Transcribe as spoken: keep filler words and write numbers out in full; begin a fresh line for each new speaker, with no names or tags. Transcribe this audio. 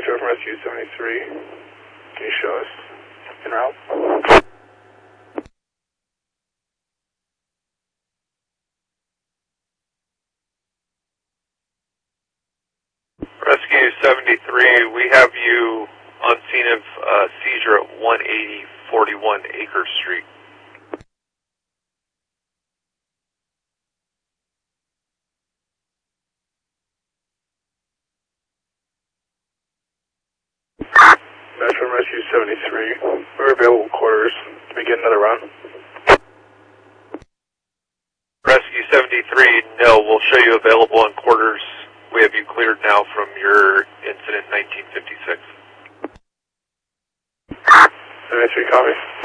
Metro from Rescue seventy-three. Can you show us en route?
Rescue seventy-three, we have you on scene of uh, seizure at one eighty forty-one Acre Street.
Metro from Rescue seventy-three, we're available quarters. Can we get another run?
Rescue seventy-three, no, we'll show you available on quarters. We have you cleared now from your incident in nineteen fifty-six.
seventy-three, copy.